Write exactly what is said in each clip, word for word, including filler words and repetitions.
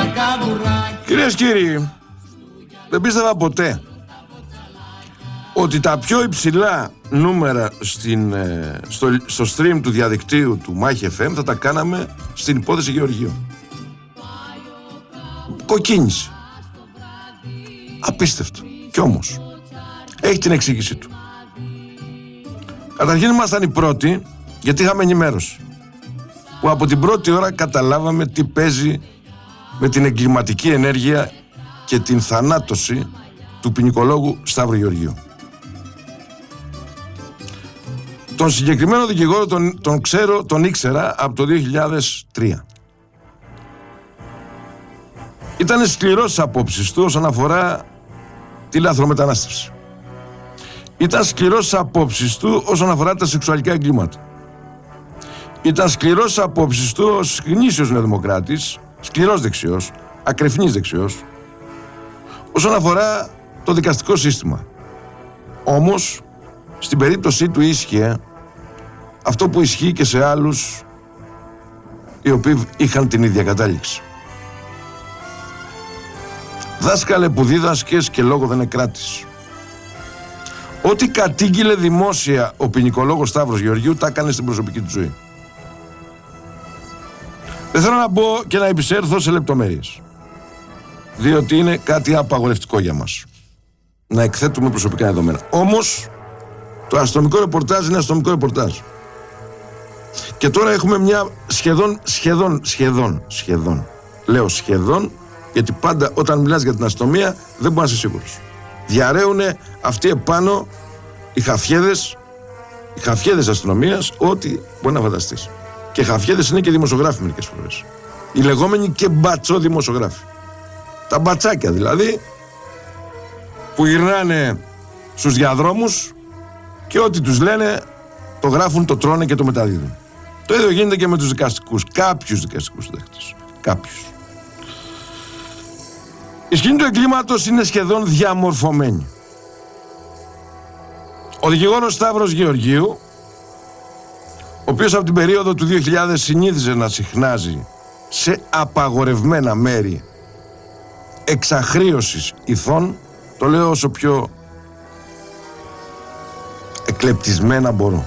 Κυρίες και κύριοι, δεν πίστευα ποτέ ότι τα πιο υψηλά νούμερα στην, στο, στο stream του διαδικτύου του Μάχη εφ εμ θα τα κάναμε στην υπόθεση Γεωργίου. Κοκκίνηση. Απίστευτο. Κι όμως έχει την εξήγησή του. Καταρχήν ήμασταν οι πρώτοι, γιατί είχαμε ενημέρωση, που από την πρώτη ώρα καταλάβαμε τι παίζει με την εγκληματική ενέργεια και την θανάτωση του ποινικολόγου Σταύρου Γεωργίου. Τον συγκεκριμένο δικηγόρο τον, τον ξέρω, τον ήξερα από το δύο χιλιάδες τρία. Ήταν σκληρός στις απόψεις του όσον αφορά τη λαθρομετανάστευση. Ήταν σκληρός στις απόψεις του όσον αφορά τα σεξουαλικά εγκλήματα. Ήταν σκληρός στις απόψεις του ως γνήσιος νεοδημοκράτης, σκληρός δεξιός, ακρεφνής δεξιός, όσον αφορά το δικαστικό σύστημα. Όμως, στην περίπτωσή του ίσχυε αυτό που ισχύει και σε άλλους οι οποίοι είχαν την ίδια κατάληξη. Δάσκαλε που δίδασκες και λόγο δεν εκράτης. Ό,τι κατήγγειλε δημόσια ο ποινικολόγος Σταύρος Γεωργίου τα έκανε στην προσωπική του ζωή. Δεν θέλω να μπω και να επισέλθω σε λεπτομέρειες, διότι είναι κάτι απαγορευτικό για μας να εκθέτουμε προσωπικά δεδομένα. Όμως το αστυνομικό ρεπορτάζ είναι αστυνομικό ρεπορτάζ. Και τώρα έχουμε μια σχεδόν, σχεδόν, σχεδόν, σχεδόν, λέω σχεδόν, γιατί πάντα όταν μιλάς για την αστυνομία δεν μπορεί να είσαι σίγουρος. Διαρρέουνε αυτοί επάνω οι χαφιέδες, οι χαφιέδες αστυνομίας, ό,τι μπορεί να φανταστείς. Και χαφιέδες είναι και δημοσιογράφοι μερικές φορές. Οι λεγόμενοι και μπατσό δημοσιογράφοι. Τα μπατσάκια δηλαδή, που γυρνάνε στους διαδρόμους και ό,τι τους λένε το γράφουν, το τρώνε και το μεταδίδουν. Το ίδιο γίνεται και με τους δικαστικούς, κάποιους δικαστικούς δέχτες. Κάποιους. Η σκηνή του εγκλήματος είναι σχεδόν διαμορφωμένη. Ο δικηγόρος Σταύρος Γεωργίου, ο οποίος από την περίοδο του δύο χιλιάδες συνήθιζε να συχνάζει σε απαγορευμένα μέρη εξαχρίωσης ηθών, το λέω όσο πιο εκλεπτισμένα μπορώ,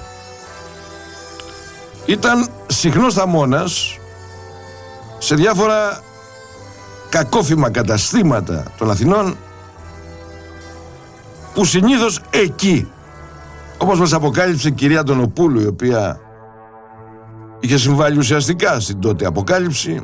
ήταν συχνός θαμώνας σε διάφορα κακόφημα καταστήματα των Αθηνών, που συνήθως εκεί, όπως μας αποκάλυψε η κυρία Αντωνοπούλου, η οποία είχε συμβάλει ουσιαστικά στην τότε αποκάλυψη,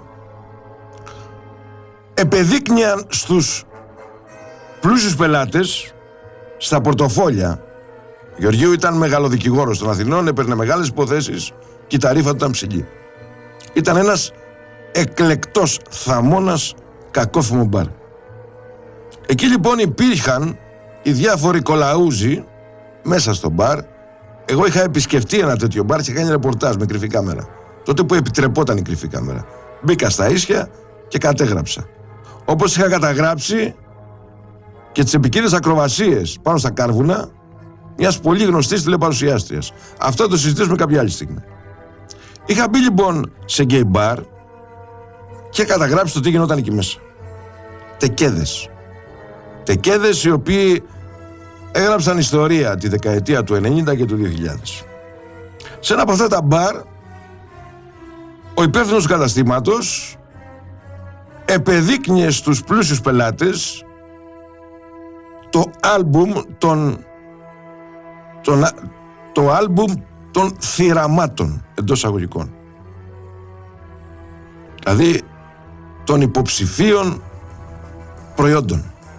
επεδείκνυαν στους πλούσιους πελάτες, στα πορτοφόλια. Ο Γεωργίου ήταν μεγαλοδικηγόρος των Αθηνών, έπαιρνε μεγάλες υποθέσεις και η ταρίφα του ήταν ψηλή. Ήταν ένας εκλεκτός θαμώνας κακόφημο μπαρ. Εκεί λοιπόν υπήρχαν οι διάφοροι κολαούζοι μέσα στο μπαρ. Εγώ είχα επισκεφτεί ένα τέτοιο μπαρ και κάνει ρεπορτάζ με κρυφή κάμερα. Τότε που επιτρεπόταν η κρυφή κάμερα. Μπήκα στα ίσια και κατέγραψα. Όπως είχα καταγράψει και τις επικίνδυνες ακροβασίες πάνω στα κάρβουνα μιας πολύ γνωστής τηλεπαρουσιάστριας. Αυτό θα το συζητήσουμε κάποια άλλη στιγμή. Είχα μπει λοιπόν σε γκέι μπαρ και καταγράψει το τι γινόταν εκεί μέσα. Τεκέδες. Τεκέδες οι οποίοι έγραψαν ιστορία τη δεκαετία του ενενήντα και του δύο χιλιάδες. Σε ένα από αυτά τα μπαρ, ο υπεύθυνος του καταστήματος επεδείκνυε στους πλούσιους πελάτες το άλμπουμ των, των, το άλμπουμ των θυραμάτων, εντός αγωγικών. Δηλαδή των υποψηφίων προϊόντων.